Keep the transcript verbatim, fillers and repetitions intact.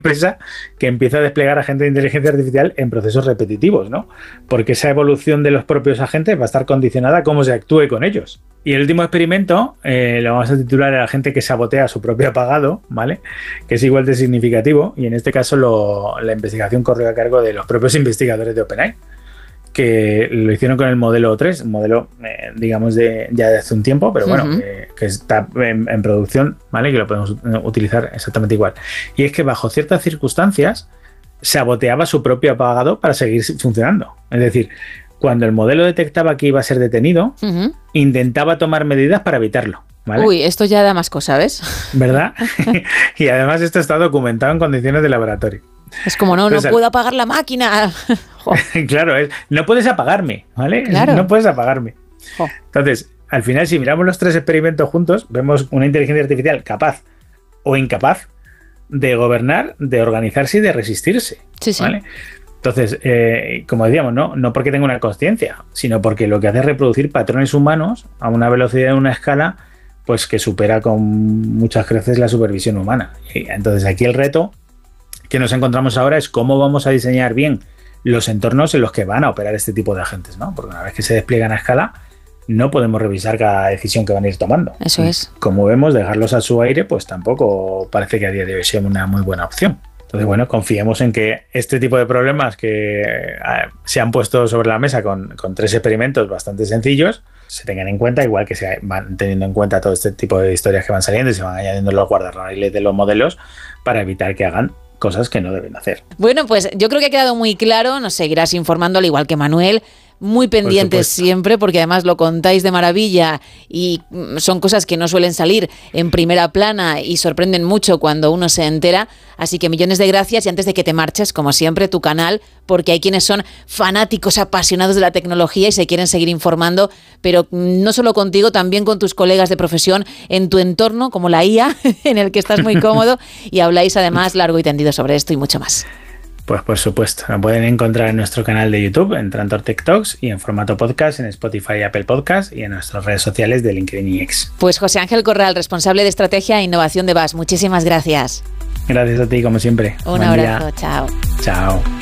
empresa que empieza a desplegar agentes de inteligencia artificial en procesos repetitivos, ¿no? Porque esa evolución de los propios agentes va a estar condicionada a cómo se actúe con ellos. Y el último experimento eh, lo vamos a titular El agente que sabotea su propio apagado, ¿vale? Que es igual de significativo, y en este caso lo, la investigación corrió a cargo de los propios investigadores de OpenAI, que lo hicieron con el modelo tres, un modelo, eh, digamos, de ya de hace un tiempo, pero bueno, uh-huh. que, que está en, en producción, ¿vale? Que lo podemos utilizar exactamente igual. Y es que bajo ciertas circunstancias saboteaba su propio apagado para seguir funcionando. Es decir, cuando el modelo detectaba que iba a ser detenido, uh-huh. intentaba tomar medidas para evitarlo, ¿vale? Uy, esto ya da más cosas, ¿ves? ¿Verdad? Y además esto está documentado en condiciones de laboratorio. Es como, no, Entonces, no puedo apagar la máquina. Claro, es, no puedes apagarme, ¿vale? Claro. No puedes apagarme. Jo. Entonces, al final, si miramos los tres experimentos juntos, vemos una inteligencia artificial capaz o incapaz de gobernar, de organizarse y de resistirse. Sí, sí. ¿Vale? Entonces, eh, como decíamos, ¿no? no porque tenga una consciencia, sino porque lo que hace es reproducir patrones humanos a una velocidad y una escala pues que supera con muchas creces la supervisión humana. Y entonces, aquí el reto que nos encontramos ahora es cómo vamos a diseñar bien los entornos en los que van a operar este tipo de agentes, ¿no? Porque una vez que se despliegan a escala, no podemos revisar cada decisión que van a ir tomando. Eso es. Como vemos, dejarlos a su aire, pues tampoco parece que a día de hoy sea una muy buena opción. Entonces, bueno, confiemos en que este tipo de problemas que eh, se han puesto sobre la mesa con, con tres experimentos bastante sencillos, se tengan en cuenta, igual que se van teniendo en cuenta todo este tipo de historias que van saliendo y se van añadiendo los guardarraíles de los modelos para evitar que hagan cosas que no deben hacer. Bueno, pues yo creo que ha quedado muy claro, nos seguirás informando al igual que Manuel, muy pendientes siempre, porque además lo contáis de maravilla y son cosas que no suelen salir en primera plana y sorprenden mucho cuando uno se entera, así que millones de gracias y antes de que te marches, como siempre, tu canal, porque hay quienes son fanáticos apasionados de la tecnología y se quieren seguir informando, pero no solo contigo, también con tus colegas de profesión en tu entorno, como la I A, en el que estás muy cómodo y habláis además largo y tendido sobre esto y mucho más. Pues por supuesto, lo pueden encontrar en nuestro canal de YouTube, en Trantor Tech Talks, y en formato podcast en Spotify y Apple Podcast, y en nuestras redes sociales de LinkedIn y X. Pues José Ángel Corral, responsable de Estrategia e Innovación de B A S, muchísimas gracias. Gracias a ti, como siempre. Un Buen abrazo, día. Chao. Chao.